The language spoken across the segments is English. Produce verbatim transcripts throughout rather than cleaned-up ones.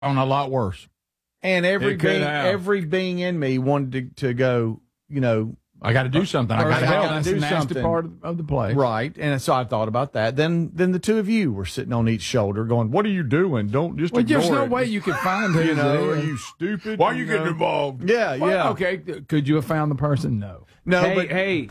on a lot worse. And every It could being, have. every being in me wanted to, to go, you know, I got to do something. I Or got to I help. gotta That's do the nasty something. part of, of the play. right. And so I thought about that. Then then the two of you were sitting on each shoulder going, what are you doing? Don't just Well, ignore there's no it. way you could find who You know, it are is. you stupid? Why are you getting know? involved? Yeah, Well, yeah. Okay, could you have found the person? No. No, hey, but hey,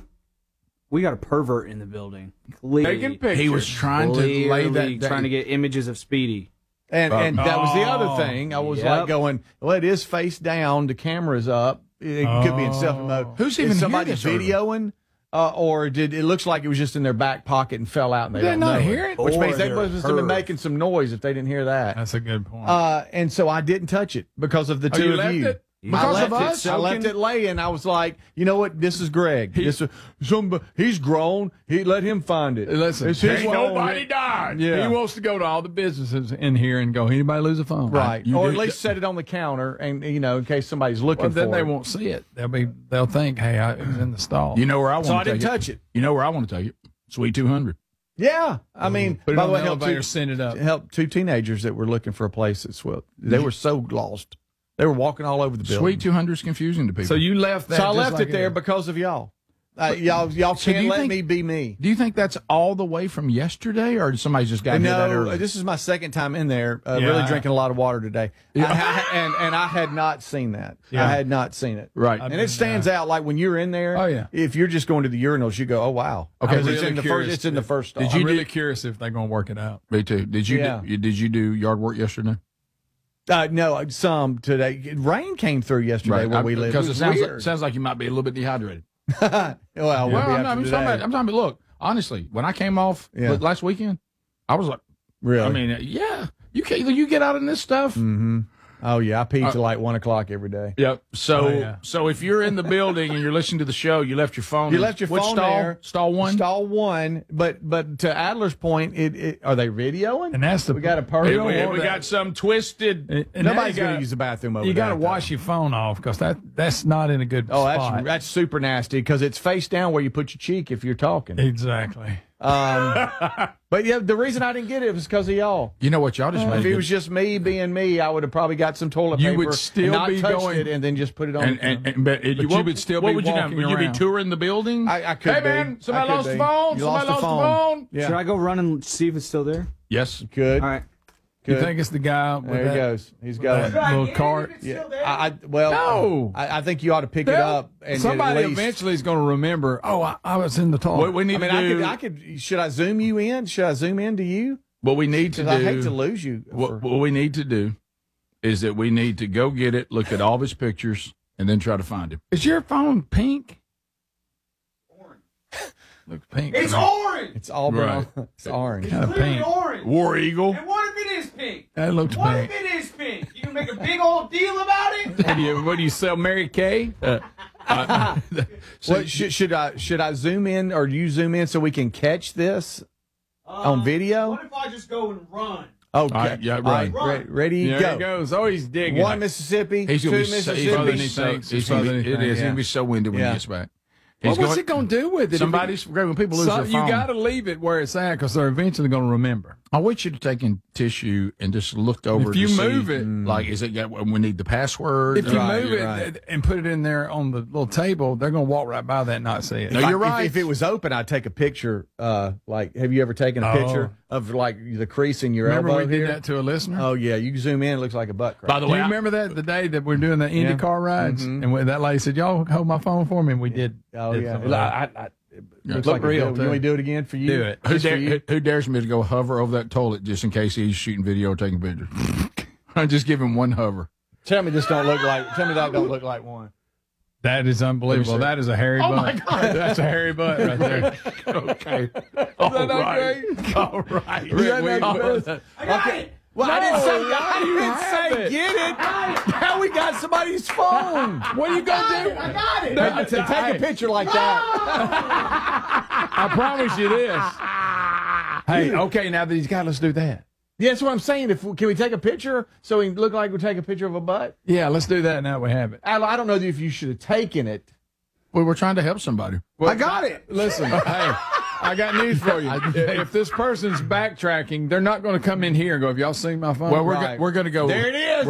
we got a pervert in the building. Clearly, Taking pictures. He was trying to lay Clearly that. trying to get images of Speedy. And and that was the other Oh. thing. I was Yep. like going, well, it is face down. The camera's up. It could be in selfie mode. Who's even is here somebody this early? videoing, uh, or did it looks like it was just in their back pocket and fell out and they Did they don't not know hear it? it? Which Or means they they're must have been hurt. making some noise if they didn't hear that. That's a good point. Uh, and so I didn't touch it because of the Oh, two you of left you. it? I Because left of it, us? I left it laying. I was like, you know what? This is Greg. this is, some, he's grown. He let him find it. Listen, it's his ain't phone. nobody died. Yeah. He wants to go to all the businesses in here and go, anybody lose a phone? Right, You or at did- least set it on the counter, and you know, in case somebody's looking Well, for then they it. won't see it. They'll be, they'll think, hey, I, it was in the stall. You know where I want So to I didn't take touch it. You know where I want to take it? Sweet two hundred. Yeah, I mean, Put it by on the way, the helped elevator, two, send it up. helped two teenagers that were looking for a place at Swift. They were so lost. They were walking all over the building. Sweet two hundred is confusing to people. So you left that. So I just left like it there is. because of y'all. Uh, y'all, y'all So do can't you let think- me be me. do you think that's all the way from yesterday, or somebody just got here that No, early? this is my second time in there. Uh, Yeah. Really drinking a lot of water today, I, I, and and I had not seen that. Yeah. I had not seen it. Right. and it stands out like when you're in there. Oh, yeah. If you're just going to the urinals, you go, oh wow. Okay, Because I'm it's really in the curious first. It's in the first. Did stall. I'm you really do- curious if they're going to work it out. Me too. Did you Yeah. do, did you do yard work yesterday? Uh, no, some today. Rain came through yesterday where I- we live. Because It it was sounds like, weird. sounds like you might be a little bit dehydrated. well, we'll Well, be I'm, after I'm, talking today. about, I'm talking about, look, honestly, when I came off Yeah. last weekend, I was like, really? I mean, yeah, you can you get out in this stuff. mm-hmm. Oh yeah, I pee Uh, till like one o'clock every day. Yep. So, Oh, yeah. so if you're in the building and you're listening to the show, you left your phone. You in- left your which phone stall? there. Stall one. Stall one, but but to Adler's point, it, it are they videoing? And that's the. we got a And person. we, want we that. got some twisted. And- and now Nobody's you going to gotta- use the bathroom over You got to that, wash though. your phone off because that that's not in a good Oh, spot. that's that's super nasty because it's face down where you put your cheek if you're talking. Exactly. Um, but yeah, the reason I didn't get it was because of y'all. You know what y'all just If made? it good- was just me being me, I would have probably got some toilet You paper would still and not be touched going- it and then just put it on. and, the and, and but, it, But what, you would still what be would you do? walking Would you be around. touring the building? I, I could hey be. man, I somebody could lost be. the phone. You somebody lost the phone. Yeah, Should I go run and see if it's still there? Yes. Good. All right. Good. You think it's the guy with there he that, goes. He's with going. that little cart? Yeah. I, I well, No. I, I think you ought to pick it They'll- up and somebody at least, eventually is going to remember. Oh, I, I was in the toilet. What we need I mean, to I do. could, I could. Should I zoom you in? Should I zoom in to you? what we need to do. Because I hate to lose you. What, for- what we need to do is that we need to go get it, look at all of his pictures, and then try to find him. Is your phone pink? Orange. Looks pink. It's to me. orange. it's all brown. Right. It's orange. Kinda Clearly pink. orange. War Eagle. And what if it is pink? That looks What pink. if it is pink? You can make a big old deal about it? What do you, what do you sell, Mary Kay? Uh, uh, so What should, should I should I zoom in or you zoom in so we can catch this on Um, video? What if I just go and run? Okay. All right, yeah, All right. Re- ready? There go. he goes. Oh, he's digging. One Mississippi. he's two gonna be so, Mississippi. he's gonna be He's so, thinks he's it's gonna be, further than it is. he He's thinks. gonna be so windy when Yeah. he gets back. What He's was going- he going to do with it? Somebody's when people lose So, their you phone. got to leave it where it's at because they're eventually going to remember. I want you to take in tissue and just look over. If you to see, move it- like is it got? We need the password. If you Right, move it right. and put it in there on the little table, they're going to walk right by that and not see it. No, If I- you're if- right. If, it was open, I'd take a picture. Uh, like, have you ever taken a Oh. picture of like the crease in your Remember elbow we did here? that to a listener? Oh yeah, you zoom in, it looks like a butt crack. By the Do way, you I- remember that the day that we're doing the Indy Yeah. car rides, Mhm. and when that lady said, "Y'all hold my phone for me," and we did. oh did yeah, something I, like I, I, it Yeah. looks Look like real, a good. too. You want me to do it again for you? Do it. who, Just for dare, you? who, who dares me to go hover over that toilet just in case he's shooting video or taking pictures? I just give him one hover. Tell me this don't look like. Tell me that don't look like one. That is unbelievable. Let me see. That is a hairy Oh, butt. my God. That's a hairy butt right there. Okay. All right. All right. Is that not good? I got Okay. it. Well, I didn't say. why I do you didn't have say it? get it. Now we got somebody's phone. What are you going to do? I got it. Uh, to take a picture like that. I promise you this. Hey, okay, now that he's got, let's do that. Yeah, that's what I'm saying. If can we take a picture so we look like we take a picture of a butt? Yeah, let's do that now we have it. I, I don't know if you should have taken it. Well, we're trying to help somebody. I got it. Listen, hey, I got news for you. If, if this person's backtracking, they're not going to come in here and go, "Have y'all seen my phone?" Well, we're Right. go, we're going to go. There it is.